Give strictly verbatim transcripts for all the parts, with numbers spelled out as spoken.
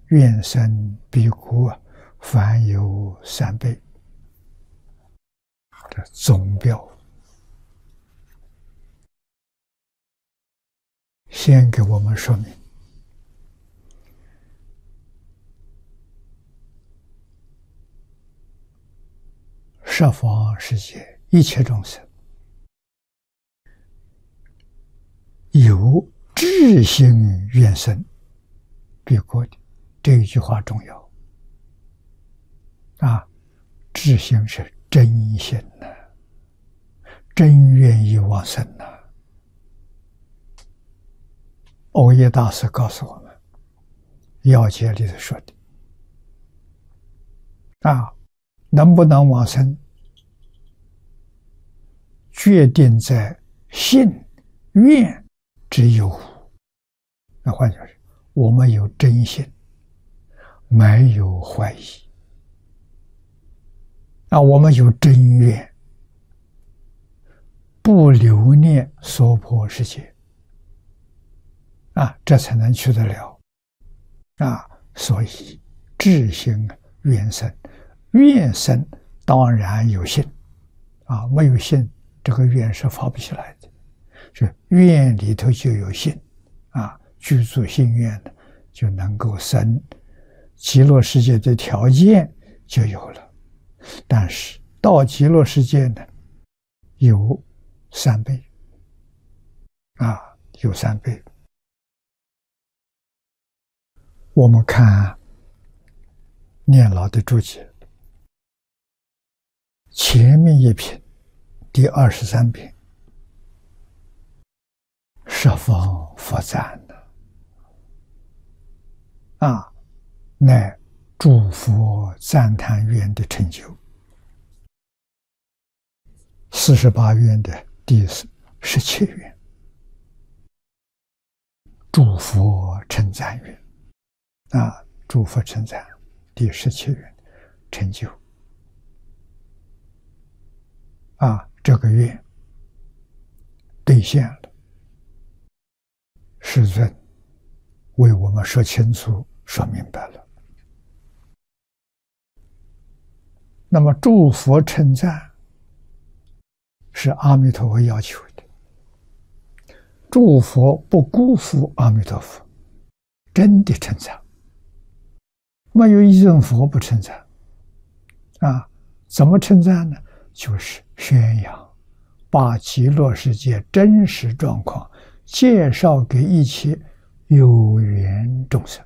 愿生彼国，凡有三倍。这总标先给我们说明，十方世界一切众生有至心愿生彼国的，这一句话重要啊！至心是真心呐、啊，真愿意往生呐、啊。欧耶大师告诉我们，要解里头说的啊，能不能往生，决定在信愿之有无。那换句话说，我们有真心，没有怀疑啊，我们有真愿，不留恋娑婆世界啊，这才能去得了啊。所以至心愿生，愿生当然有信啊，没有信，这个愿是发不起来的。是愿里头就有信啊，具足信愿的，就能够生极乐世界的条件就有了。但是到极乐世界呢，有三倍啊，有三倍。我们看念老的注解，前面一品第二十三品，十方佛赞的啊，乃诸佛赞叹愿的成就。四十八愿的第十七愿，诸佛称赞愿啊，诸佛称赞第十七愿成就啊，这个愿兑现了。世尊为我们说清楚、说明白了。那么诸佛称赞是阿弥陀佛要求的，诸佛不辜负阿弥陀佛，真的称赞，没有一尊佛不称赞啊。怎么称赞呢？就是宣扬，把极乐世界真实状况介绍给一切有缘众生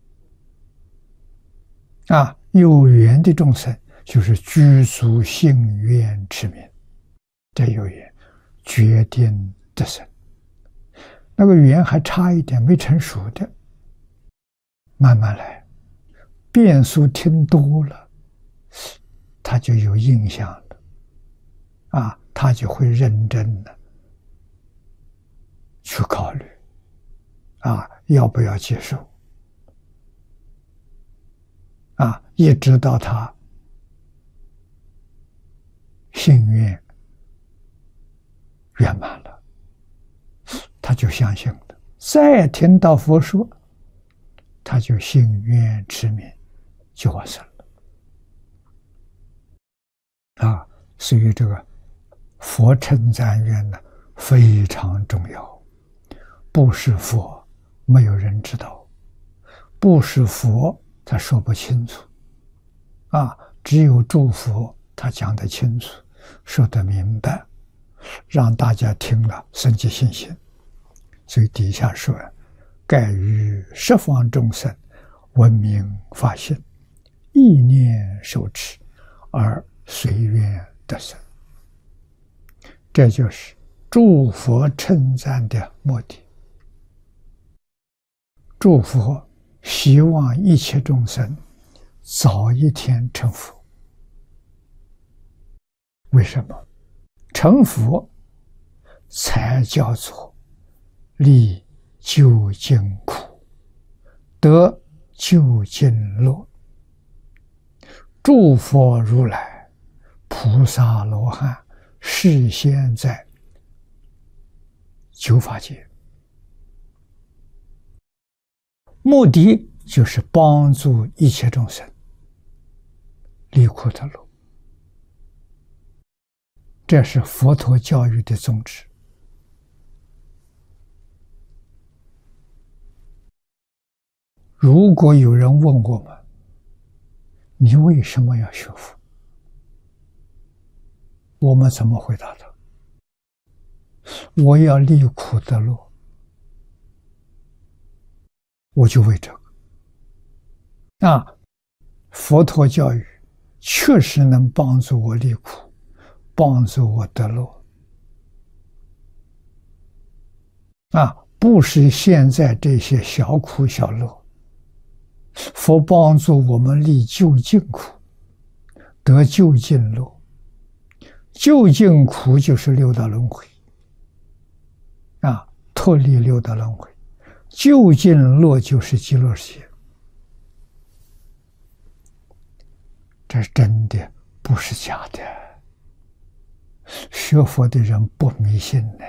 啊，有缘的众生就是具足信愿持名，这有缘决定得生。那个缘还差一点没成熟的，慢慢来，变数听多了，他就有印象了啊，他就会认真的去考虑啊，要不要接受啊，一直到他信愿圆满了，他就相信了，再听到佛说，他就信愿持名，就往生了啊。所以这个佛称赞愿呢非常重要，不是佛没有人知道，不是佛他说不清楚啊，只有诸佛他讲得清楚，说得明白，让大家听了生起信心。所以底下说，盖于十方众生闻名发心，意念受持，而随愿得生。这就是诸佛称赞的目的。诸佛希望一切众生早一天成佛。为什么？成佛才叫做离究竟苦，得究竟乐。诸佛如来、菩萨罗汉示现在九法界，目的就是帮助一切众生离苦得乐，这是佛陀教育的宗旨。如果有人问我们，你为什么要学佛？我们怎么回答他？我要离苦得乐，我就为这个。啊，佛陀教育确实能帮助我离苦，帮助我得乐。啊，不是现在这些小苦小乐，佛帮助我们离究竟苦，得究竟乐。究竟苦就是六道轮回，啊，脱离六道轮回，究竟乐就是极乐世界。这是真的，不是假的。学佛的人不迷信呢。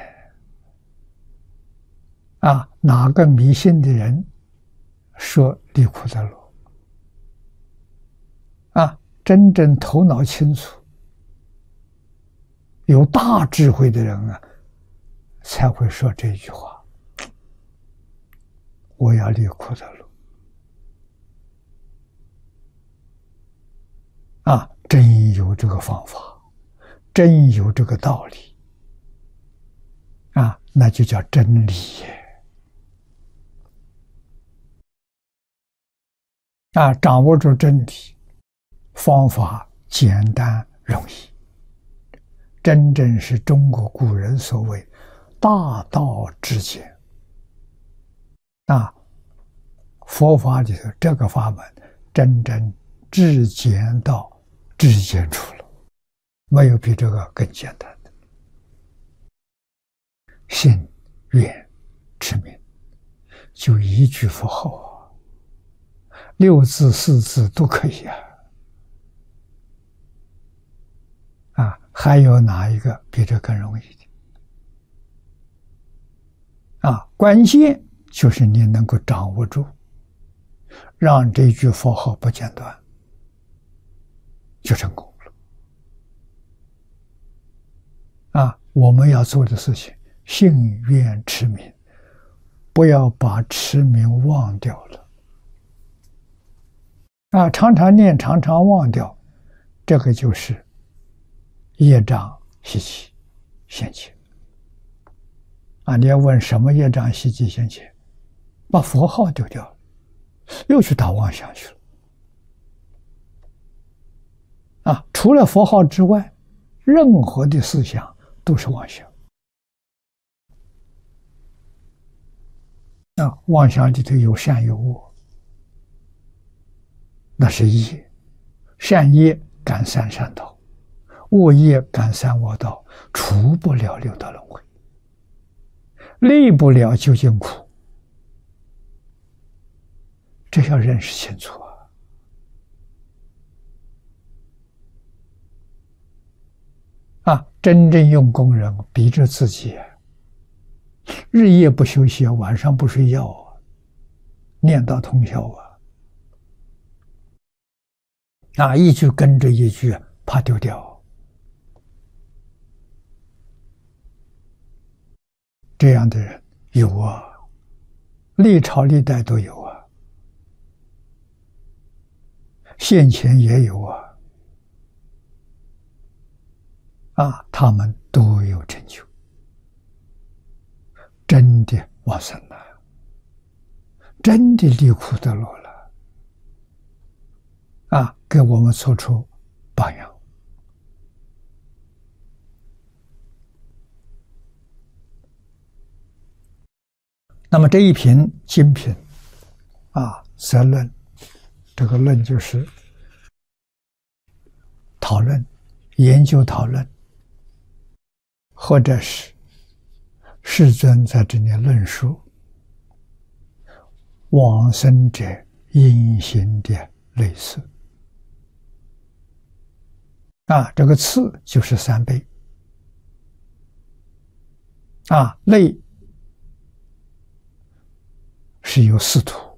啊，哪个迷信的人说离苦得乐？啊，真正头脑清楚、有大智慧的人啊，才会说这句话：我要离苦得乐。啊，真有这个方法，真有这个道理，啊，那就叫真理耶。啊，掌握住真理，方法简单容易，真正是中国古人所谓大道至简。啊，佛法里头这个法门真正至简到至简处了，没有比这个更简单的。信愿持名，就一句佛号啊，六字四字都可以啊。啊，还有哪一个比这更容易的？啊，关键就是你能够掌握住，让这句佛号不间断，就成功了。啊，我们要做的事情，信愿持名，不要把持名忘掉了。啊，常常念，常常忘掉，这个就是业障习气现前。啊，你要问什么业障习气现前？把佛号丢掉了，又去打妄想去了。啊，除了佛号之外，任何的思想都是妄想。啊，妄想里头有善有恶，那是业。善业感三善道，恶业感三恶道，除不了六道轮回，离不了究竟苦。这要认识清楚啊！啊，真正用功人逼着自己，日夜不休息，晚上不睡觉啊，念叨通宵啊！啊，一句跟着一句，怕丢掉。这样的人有啊，历朝历代都有啊，现前也有啊。啊，他们都有成就，真的往生了，真的离苦得乐了。啊，给我们做出榜样。那么这一品经品啊，则论，这个论就是讨论、研究、讨论，或者是世尊在这里论述往生者因行的类似。啊，这个次就是三倍。啊，类是有四土。